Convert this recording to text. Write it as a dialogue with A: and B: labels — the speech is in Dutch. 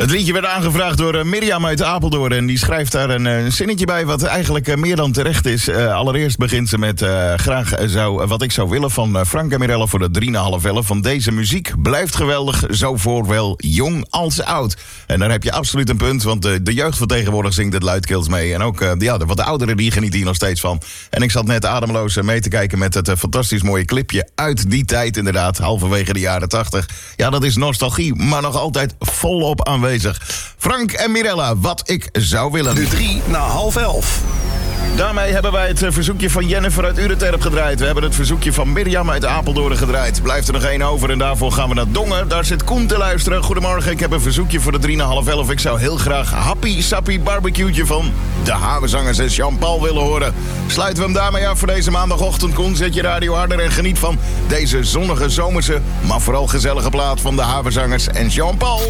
A: Het liedje werd aangevraagd door Mirjam uit Apeldoorn. En die schrijft daar een zinnetje bij wat eigenlijk meer dan terecht is. Allereerst begint ze met wat ik zou willen van Frank en Mirella voor de 3,5 van deze muziek. Blijft geweldig, zo voor wel jong als oud. En daar heb je absoluut een punt, want de jeugd van tegenwoordig zingt het luidkeels mee. En ook de wat ouderen die genieten hier nog steeds van. En ik zat net ademloos mee te kijken met het fantastisch mooie clipje uit die tijd inderdaad. Halverwege de jaren 80. Ja, dat is nostalgie, maar nog altijd volop aanwezig. Frank en Mirella, wat ik zou willen.
B: Nu 11:03.
A: Daarmee hebben wij het verzoekje van Jennifer uit Ureterp gedraaid. We hebben het verzoekje van Mirjam uit Apeldoorn gedraaid. Blijft er nog één over en daarvoor gaan we naar Dongen. Daar zit Koen te luisteren. Goedemorgen, ik heb een verzoekje voor de 3,5. Ik zou heel graag Happy Sappy Barbecue'tje van de Havenzangers en Jean-Paul willen horen. Sluiten we hem daarmee af voor deze maandagochtend. Koen, zet je radio harder en geniet van deze zonnige zomerse, maar vooral gezellige plaat van de Havenzangers en Jean-Paul.